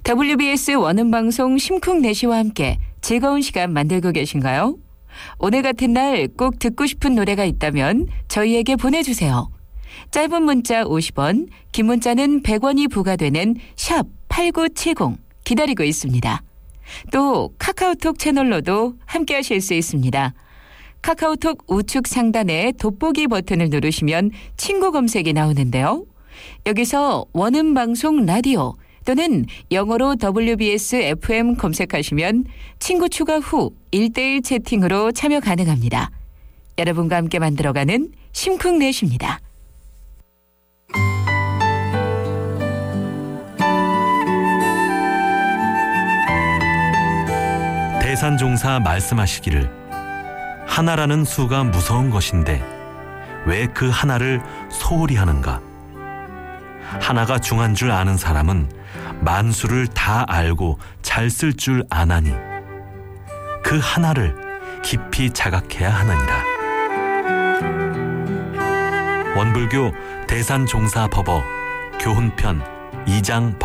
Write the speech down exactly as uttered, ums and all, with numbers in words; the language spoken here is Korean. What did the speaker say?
더블유비에스 원음방송 심쿵내시와 함께 즐거운 시간 만들고 계신가요? 오늘 같은 날 꼭 듣고 싶은 노래가 있다면 저희에게 보내주세요. 짧은 문자 오십 원, 긴 문자는 백 원이 부과되는 샵 팔구칠공 기다리고 있습니다. 또 카카오톡 채널로도 함께 하실 수 있습니다. 카카오톡 우측 상단에 돋보기 버튼을 누르시면 친구 검색이 나오는데요. 여기서 원음방송 라디오 또는 영어로 더블유비에스 에프엠 검색하시면 친구 추가 후 일 대일 채팅으로 참여 가능합니다. 여러분과 함께 만들어가는 심쿵넷입니다. 대산종사 말씀하시기를 하나라는 수가 무서운 것인데 왜 그 하나를 소홀히 하는가? 하나가 중한 줄 아는 사람은 만수를 다 알고 잘 쓸 줄 아나니 그 하나를 깊이 자각해야 하느니라. 원불교 대산종사법어 교훈편 이 장 법